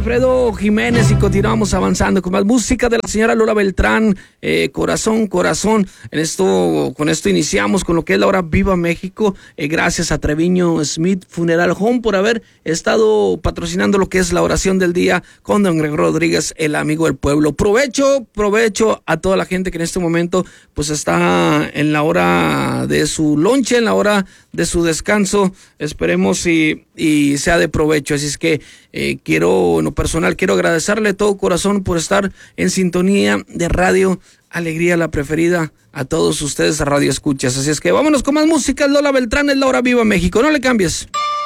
Alfredo Jiménez y continuamos avanzando con más música de la señora Lola Beltrán, Corazón, Corazón. Con esto iniciamos con lo que es la hora Viva México. Gracias a Treviño Smith Funeral Home por haber estado patrocinando lo que es la oración del día con don Gregorio Rodríguez, el amigo del pueblo. Provecho a toda la gente que en este momento pues está en la hora de su lonche, en la hora de su descanso. Esperemos y sea de provecho. Así es que en lo personal, quiero agradecerle de todo corazón por estar en sintonía de Radio Alegría, la preferida, a todos ustedes Radio Escuchas. Así es que vámonos con más música. Lola Beltrán, es la hora Viva México. No le cambies.